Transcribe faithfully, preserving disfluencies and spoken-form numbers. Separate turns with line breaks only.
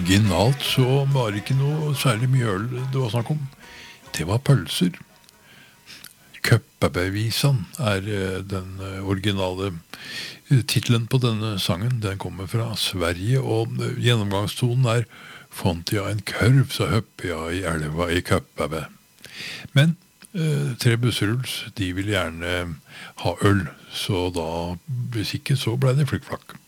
originalt så var det ikke noe særlig mye øl det var snakk om. Det var pølser. Køppabevisan er den originale titlen på denne sangen. Den kommer fra Sverige, og gjennomgangstonen er «Font jeg en kurv, så høpper jeg i elva i Køppabe». Men eh, tre busseruls, de vil gjerne ha øl, så da, hvis ikke, så ble det flikkflakk.